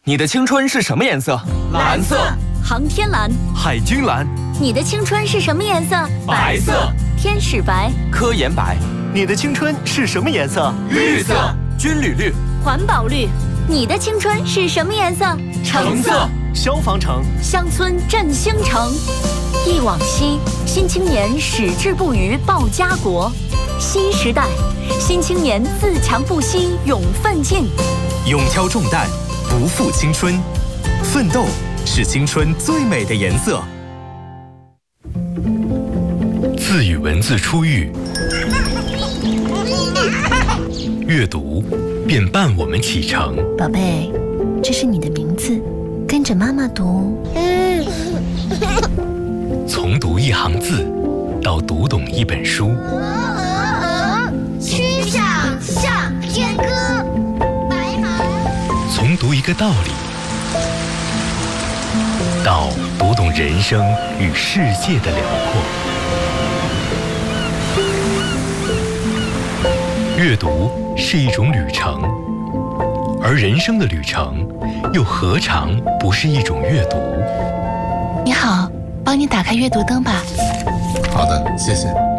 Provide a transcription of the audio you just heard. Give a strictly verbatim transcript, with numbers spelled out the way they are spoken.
你的青春是什么颜色？ 蓝色。 航天蓝。 海军蓝。 你的青春是什么颜色？ 白色。 天使白。 科研白。 你的青春是什么颜色？ 绿色。 军旅绿。 环保绿。你的青春是什么颜色？ 橙色。 消防橙。 乡村振兴城。忆往昔，新青年矢志不渝报家国。新时代，新青年自强不息勇奋进。 勇挑重担，不负青春。奋斗是青春最美的颜色。 字与文字初遇，阅读便伴我们启程。 宝贝，这是你的名字，跟着妈妈读。 从读一行字，到读懂一本书。 曲项向天歌，白马。 从读一个道理，到读懂人生与世界的辽阔。阅读是一种旅程，而人生的旅程又何尝不是一种阅读？ 你好，帮你打开阅读灯吧。 好的，谢谢。